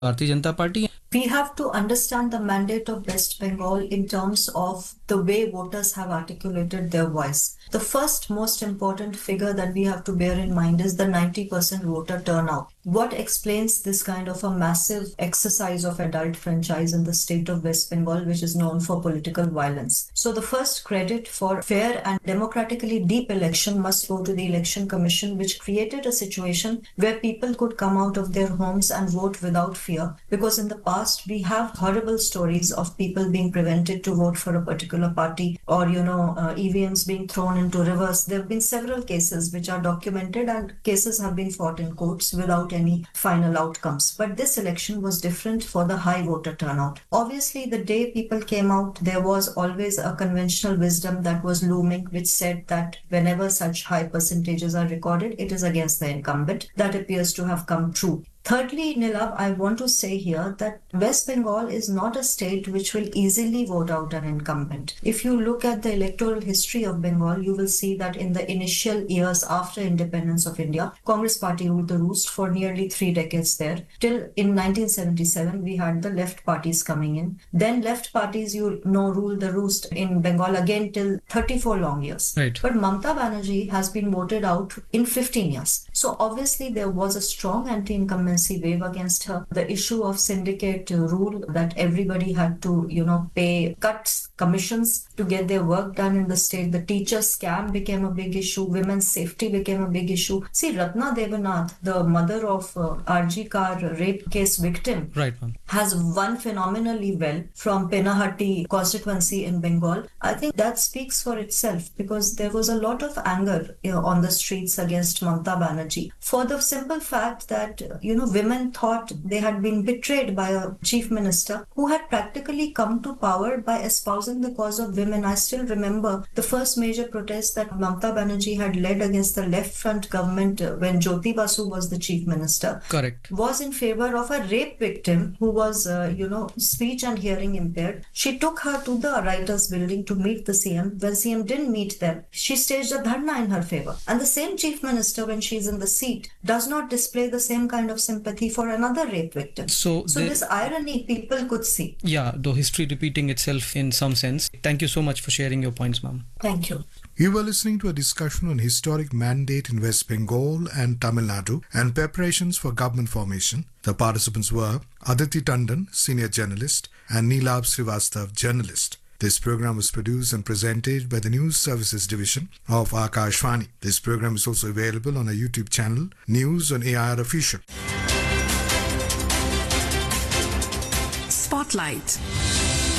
Bharatiya Janata Party. We have to understand the mandate of West Bengal in terms of the way voters have articulated their voice. The first most important figure that we have to bear in mind is the 90% voter turnout. What explains this kind of a massive exercise of adult franchise in the state of West Bengal, which is known for political violence? So the first credit for fair and democratically deep election must go to the Election Commission, which created a situation where people could come out of their homes and vote without fear. Because in the past, we have horrible stories of people being prevented to vote for a particular party, or, EVMs being thrown into rivers. There have been several cases which are documented, and cases have been fought in courts without any final outcomes. But this election was different for the high voter turnout. Obviously, the day people came out, there was always a conventional wisdom that was looming, which said that whenever such high percentages are recorded, it is against the incumbent. That appears to have come true. Thirdly, Nilav, I want to say here that West Bengal is not a state which will easily vote out an incumbent. If you look at the electoral history of Bengal, you will see that in the initial years after independence of India, Congress party ruled the roost for nearly 3 decades there. Till in 1977, we had the left parties coming in. Then left parties, ruled the roost in Bengal again till 34 long years. Right. But Mamata Banerjee has been voted out in 15 years. So obviously there was a strong anti-incumbency wave against her. The issue of syndicate rule, that everybody had to, pay cuts, commissions to get their work done in the state. The teacher scam became a big issue. Women's safety became a big issue. See, Ratna Devanath, the mother of RG Kar rape case victim, Right, ma'am. has won phenomenally well from Penahati constituency in Bengal. I think that speaks for itself, because there was a lot of anger on the streets against Mamata Banerjee for the simple fact that, women thought they had been betrayed by a chief minister who had practically come to power by espousing the cause of women. I still remember the first major protest that Mamata Banerjee had led against the left front government when Jyoti Basu was the chief minister. Correct. Was in favor of a rape victim who was, speech and hearing impaired. She took her to the writers' building to meet the CM. When CM didn't meet them, she staged a dharna in her favor. And the same chief minister, when she's in the seat, does not display the same kind of sympathy for another rape victim. So this irony people could see. Yeah, though history repeating itself in some sense. Thank you so much for sharing your points, ma'am. Thank you. You were listening to a discussion on historic mandate in West Bengal and Tamil Nadu and preparations for government formation. The participants were Aditi Tandon, senior journalist, and Neelab Srivastav, journalist. This program was produced and presented by the News Services Division of Akashvani. This program is also available on our YouTube channel, News on AIR Official. Spotlight.